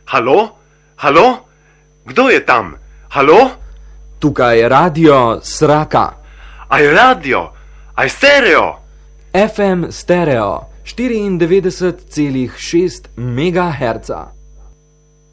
Halo? Halo? Kdo je tam? Halo? Tukaj je radio Sraka. Aj radio? Aj stereo? FM stereo 94,6 MHz.